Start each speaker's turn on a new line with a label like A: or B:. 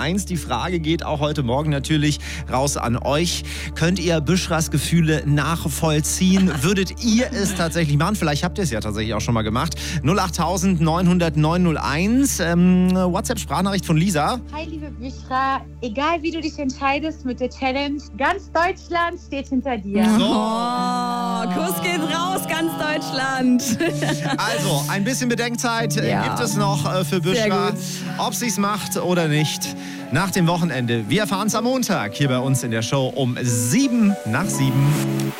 A: 08000-800-9001. Die Frage geht auch heute Morgen natürlich raus an euch. Könnt ihr Büschras Gefühle nachvollziehen? Würdet ihr es tatsächlich machen? Vielleicht habt ihr es ja tatsächlich auch schon mal gemacht. 08000-900-901. WhatsApp-Sprachnachricht von Lisa.
B: Hi, liebe Büschra. Egal, wie du dich entscheidest mit der Challenge, ganz Deutschland steht hinter dir.
C: Kuss geht raus, ganz Deutschland.
A: Also, ein bisschen Bedenkzeit gibt es noch für Büschra. Ob sie es macht oder nicht. Nach dem Wochenende. Wir erfahren es am Montag hier bei uns in der Show um 7 nach 7.